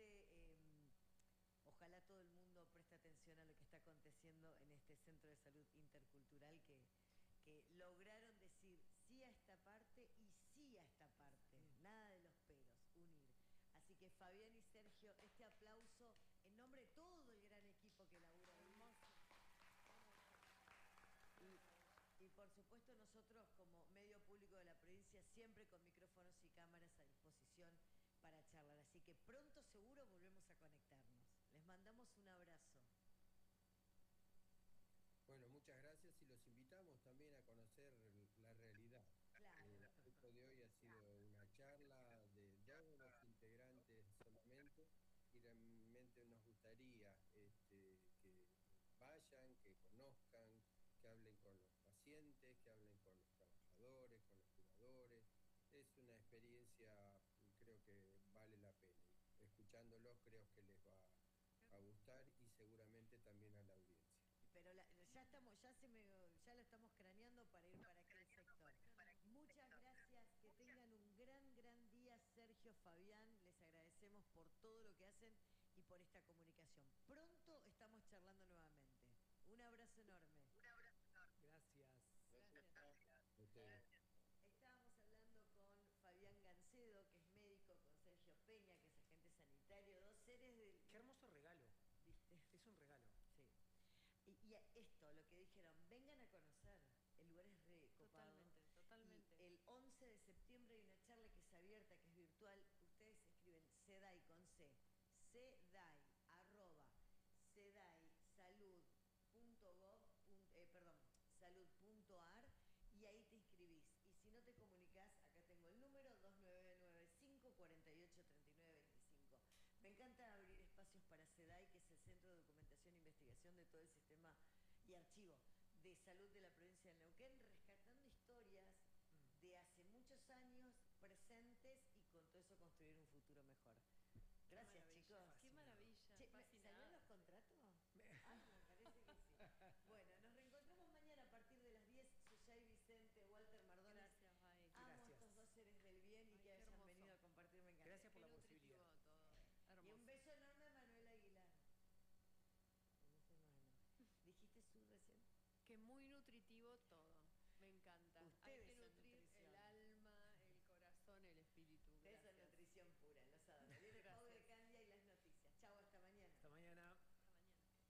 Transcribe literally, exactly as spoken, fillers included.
realmente eh, ojalá todo el mundo preste atención a lo que está aconteciendo en este centro de salud intercultural que, que lograron decir sí a esta parte y sí a esta parte, mm. nada de los peros, unir. Así que Fabián y Sergio, este aplauso en nombre de todo el gran equipo que labura ahí. Y, y por supuesto nosotros como medio público de la provincia siempre con micrófonos y cámaras a disposición para charlar. Así que pronto seguro volvemos a conectarnos. Les mandamos un abrazo. Bueno, muchas gracias y los invitamos también a conocer la realidad. Claro. El acto de hoy ha sido una charla de todos los integrantes solamente y realmente nos gustaría este, que vayan, que conozcan, que hablen con los pacientes, que hablen con los trabajadores, con los curadores. Es una experiencia, creo que vale la pena. Escuchándolos creo que les va a gustar y seguramente también a la audiencia. Pero la, ya estamos, ya se me, ya lo estamos craneando para ir para aquel sector. Muchas gracias, que tengan un gran, gran día, Sergio, Fabián, les agradecemos por todo lo que hacen y por esta comunicación. Pronto estamos charlando nuevamente. Un abrazo enorme. Un abrazo enorme. Gracias. Gracias. Gracias. Ustedes. Estábamos hablando con Fabián Gancedo, que es médico, con Sergio Peña, que es agente sanitario, dos seres del... Qué hermoso regalo. ¿Viste? Es un regalo. Sí. Y, y esto, lo que dijeron, vengan a conocer, el lugar es re copado. Totalmente, totalmente. Y el once de septiembre hay una charla que es abierta, que es virtual. Ustedes escriben SEDAI con C, SEDAI, arroba, sedaisalud.gov, eh, perdón, salud.ar y ahí te inscribís. Y si no te comunicás, acá tengo el número dos nueve nueve cinco, cuatro ocho, tres nueve dos cinco. Me encanta abrir espacios para SEDAI, que es el Centro de Documentación e Investigación de todo el sistema y archivo de salud de la provincia de Neuquén, rescatando historias de hace muchos años presentes y con todo eso construir un futuro mejor. Gracias, chicos. Qué